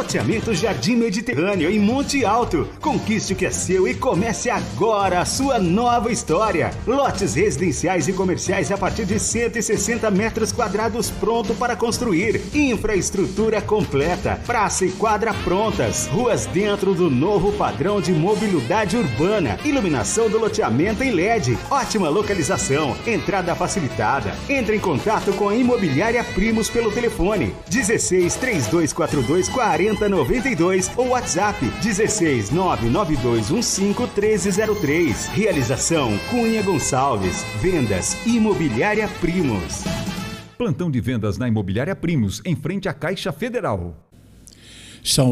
Loteamento Jardim Mediterrâneo, em Monte Alto. Conquiste o que é seu e comece agora a sua nova história. Lotes residenciais e comerciais a partir de 160 metros quadrados pronto para construir. Infraestrutura completa, praça e quadra prontas, ruas dentro do novo padrão de mobilidade urbana, iluminação do loteamento em LED, ótima localização, entrada facilitada. Entre em contato com a Imobiliária Primos pelo telefone 16 3242 4092 ou WhatsApp 16 99215 1303. Realização Cunha Gonçalves. Vendas Imobiliária Primos. Plantão de vendas na Imobiliária Primos, em frente à Caixa Federal. São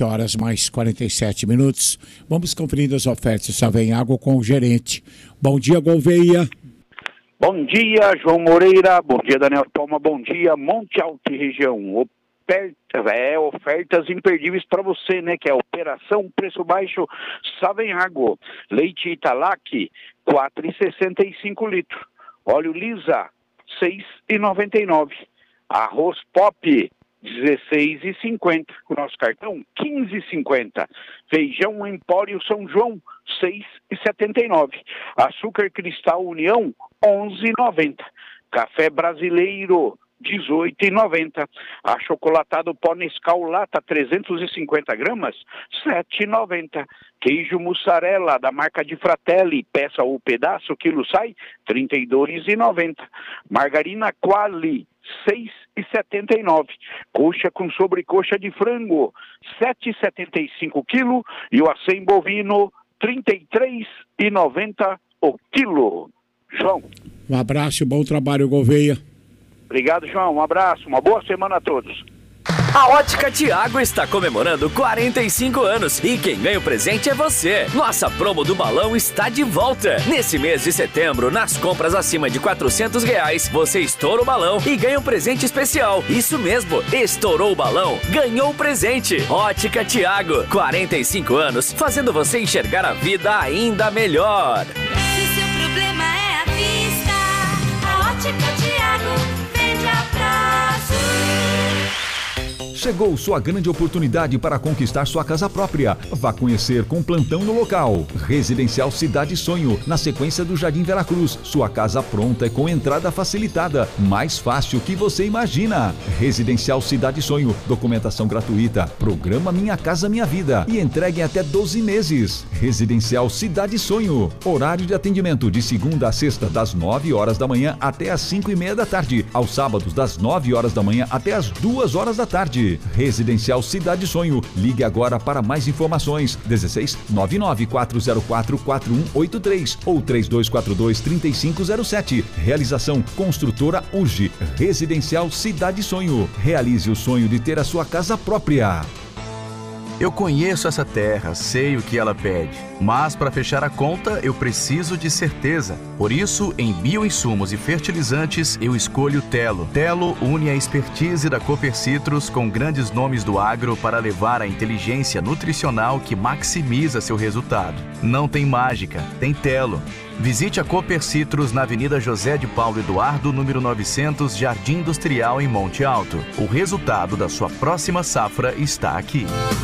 7h47. Vamos conferindo as ofertas Savenhago com o gerente. Bom dia, Gouveia. Bom dia, João Moreira. Bom dia, Daniel Palma. Bom dia, Monte Alto e região. Ofertas imperdíveis para você, né? Que é Operação Preço Baixo Savenhago. Leite Italac, 4,65 litros. Óleo Lisa, 6,99. Arroz Pop, 16,50. O nosso cartão, 15,50. Feijão Empório São João, 6,79. Açúcar Cristal União, 11,90. Café Brasileiro, 18,90. Achocolatado pó Nescau lata 350 gramas, 7,90. Queijo mussarela da marca de Fratelli, peça ou pedaço, quilo sai, 32,90. Margarina Quali, 6,79. Coxa com sobrecoxa de frango, 7,75 quilo. E o acém bovino, 33,90 o quilo. João. Um abraço e bom trabalho, Gouveia. Obrigado, João. Um abraço. Uma boa semana a todos. A Ótica Tiago está comemorando 45 anos e quem ganha o presente é você. Nossa promo do balão está de volta. Nesse mês de setembro, nas compras acima de R$400, você estoura o balão e ganha um presente especial. Isso mesmo, estourou o balão, ganhou o presente. Ótica Tiago, 45 anos, fazendo você enxergar a vida ainda melhor. Se seu problema é a vista, a Ótica Tiago vende a prazo. Chegou sua grande oportunidade para conquistar sua casa própria. Vá conhecer com plantão no local. Residencial Cidade Sonho, na sequência do Jardim Veracruz. Sua casa pronta e com entrada facilitada. Mais fácil que você imagina. Residencial Cidade Sonho, documentação gratuita. Programa Minha Casa Minha Vida e entregue em até 12 meses. Residencial Cidade Sonho. Horário de atendimento de segunda a sexta, das 9 horas da manhã até as 5:30 da tarde. Aos sábados, das 9 horas da manhã até as 2 horas da tarde. Residencial Cidade Sonho. Ligue agora para mais informações. 16 99404 4183 ou 3242 3507. Realização Construtora Urge. Residencial Cidade Sonho. Realize o sonho de ter a sua casa própria. Eu conheço essa terra, sei o que ela pede, mas para fechar a conta eu preciso de certeza. Por isso, em bioinsumos e fertilizantes, eu escolho Telo. Telo une a expertise da Cooper Citrus com grandes nomes do agro para levar a inteligência nutricional que maximiza seu resultado. Não tem mágica, tem Telo. Visite a Cooper Citrus na Avenida José de Paulo Eduardo, número 900, Jardim Industrial, em Monte Alto. O resultado da sua próxima safra está aqui.